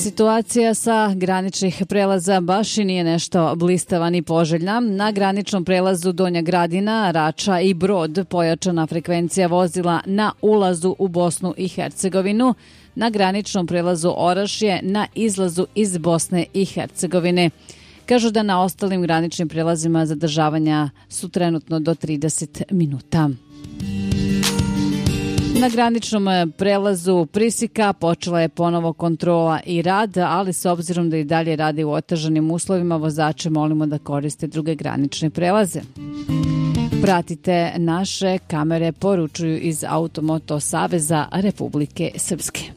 Situacija sa graničnih prelaza baš i nije nešto blistava ni poželjna. Na graničnom prelazu Donja Gradina, Rača i Brod pojačana frekvencija vozila na ulazu u Bosnu i Hercegovinu, na graničnom prelazu Orašje na izlazu iz Bosne i Hercegovine. Kažu da na ostalim graničnim prelazima zadržavanja su trenutno do 30 minuta. Na graničnom prelazu Prisika počela je ponovo kontrola i rad, ali s obzirom da i dalje radi u otežanim uslovima, vozače molimo da koriste druge granične prelaze. Pratite naše kamere, poručuju iz Automoto Saveza Republike Srpske.